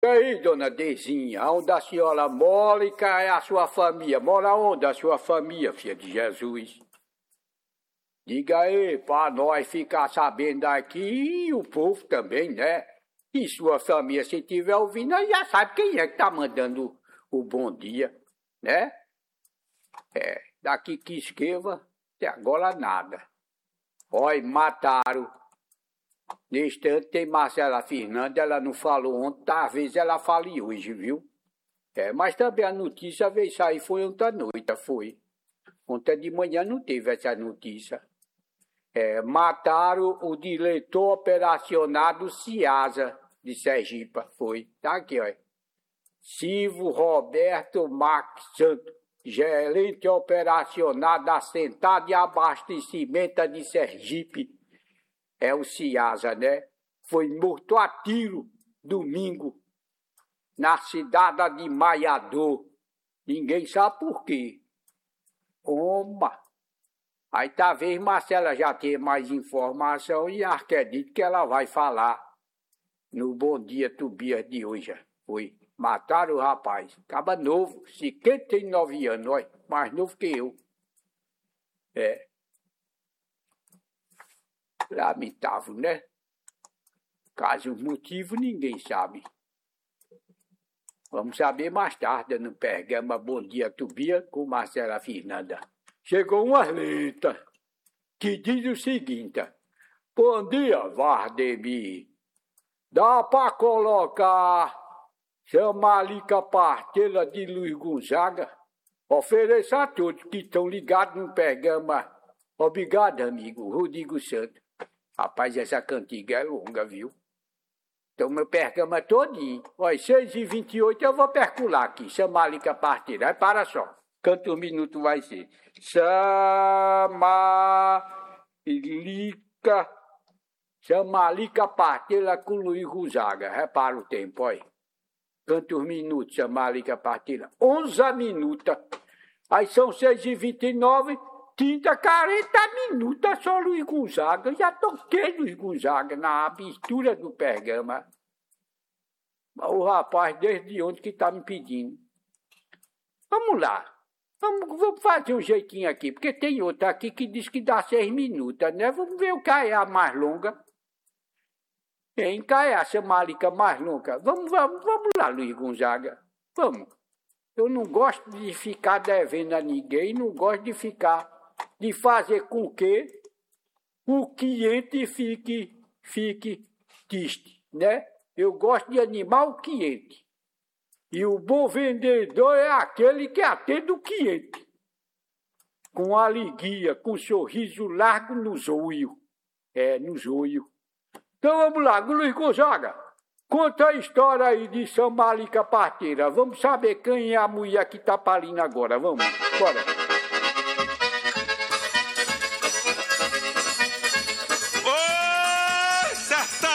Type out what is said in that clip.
E aí, dona Dezinha, onde a senhora mora e é a sua família? Mora onde a sua família, filha de Jesus? Diga aí, para nós ficar sabendo aqui e o povo também, né? E sua família, se estiver ouvindo, aí já sabe quem é que tá mandando o bom dia, né? Daqui que escreva, até agora nada. Olha, mataram. Nesse instante tem Marcela Fernandes, ela não falou ontem, talvez ela fale hoje, viu? Mas também a notícia veio sair, foi ontem à noite, foi. Ontem de manhã não teve essa notícia. Mataram o diretor operacional do CIASA de Sergipe, foi. Tá aqui, ó. Silvio Roberto Marques Santos, gerente operacional da Central de Abastecimento de Sergipe. É o CIASA, né? Foi morto a tiro domingo na cidade de Maiador. Ninguém sabe por quê. Oma! Aí talvez Marcela já tenha mais informação e acredito que ela vai falar no Bom Dia Tobias de hoje. Foi. Mataram o rapaz. Acaba novo, 59 anos, olha, mais novo que eu. Lamentável, né? Caso o motivo, ninguém sabe. Vamos saber mais tarde no programa Bom Dia Tobias com Marcela Fernanda. Chegou uma letra que diz o seguinte: bom dia, Vardemir. Dá para colocar Jamalica Partela de Luiz Gonzaga? Ofereço a todos que estão ligados no programa. Obrigado, amigo Rodrigo Santos. Rapaz, essa cantiga é longa, viu? Então, meu programa todinho. Olha, 6h28 eu vou percular aqui. Jamalica Partela. Aí para só. Quantos minutos vai ser? Jamalica Partela com Luiz Gonzaga. Repara o tempo, olha. Quantos minutos, Jamalica Partela? 11 minutos. Aí são 6h29, 30, 40 minutos só Luiz Gonzaga. Já toquei Luiz Gonzaga na abertura do programa. O rapaz, desde ontem que está me pedindo. Vamos lá. Vamos fazer um jeitinho aqui, porque tem outra aqui que diz que dá 6 minutos, né? Vamos ver o que é a mais longa. Qual é a Jamalica mais longa? Vamos lá, Luiz Gonzaga. Vamos. Eu não gosto de ficar devendo a ninguém, não gosto de fazer com que o cliente fique triste, né? Eu gosto de animar o cliente. E o bom vendedor é aquele que atende o cliente. Com alegria, com sorriso largo nos olhos. Nos olhos. Então vamos lá, Luiz Gonzaga. Conta a história aí de Jamalica Partela. Vamos saber quem é a mulher que tá parindo agora. Vamos, bora.